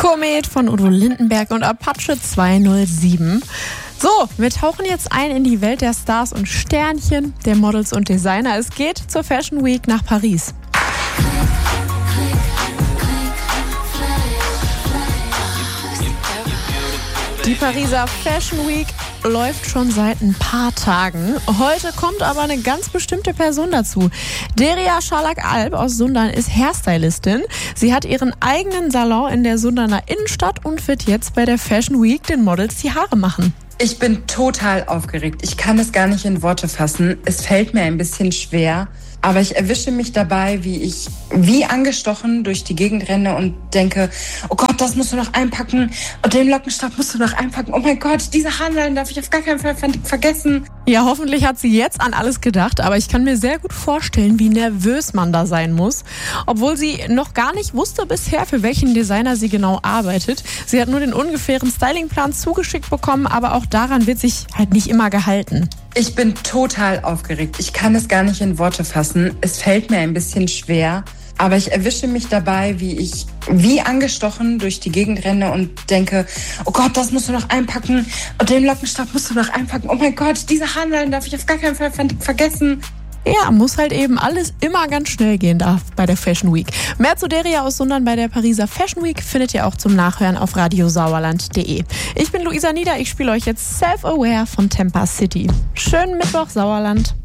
Komet von Udo Lindenberg und Apache 207. So, wir tauchen jetzt ein in die Welt der Stars und Sternchen, der Models und Designer. Es geht zur Fashion Week nach Paris. Die Pariser Fashion Week läuft schon seit ein paar Tagen. Heute kommt aber eine ganz bestimmte Person dazu. Deria Scharlak-Alp aus Sundern ist Hairstylistin. Sie hat ihren eigenen Salon in der Sunderner Innenstadt und wird jetzt bei der Fashion Week den Models die Haare machen. Ich bin total aufgeregt. Ich kann es gar nicht in Worte fassen. Es fällt mir ein bisschen schwer. Aber ich erwische mich dabei, wie ich wie angestochen durch die Gegend renne und denke, oh Gott, das musst du noch einpacken. Und den Lockenstab musst du noch einpacken. Oh mein Gott, diese Haarnadeln darf ich auf gar keinen Fall vergessen. Ja, hoffentlich hat sie jetzt an alles gedacht. Aber ich kann mir sehr gut vorstellen, wie nervös man da sein muss. Obwohl sie noch gar nicht wusste bisher, für welchen Designer sie genau arbeitet. Sie hat nur den ungefähren Stylingplan zugeschickt bekommen, aber auch daran wird sich halt nicht immer gehalten. Ich bin total aufgeregt. Ich kann es gar nicht in Worte fassen. Es fällt mir ein bisschen schwer. Aber ich erwische mich dabei, wie ich wie angestochen durch die Gegend renne und denke, oh Gott, das musst du noch einpacken. Und den Lockenstab musst du noch einpacken. Oh mein Gott, diese Haarnadeln darf ich auf gar keinen Fall vergessen. Ja, muss halt eben alles immer ganz schnell gehen da bei der Fashion Week. Mehr zu Deria aus Sundern bei der Pariser Fashion Week findet ihr auch zum Nachhören auf radiosauerland.de. Ich bin Luisa Nieder, ich spiele euch jetzt Self-Aware von Tampa City. Schönen Mittwoch, Sauerland.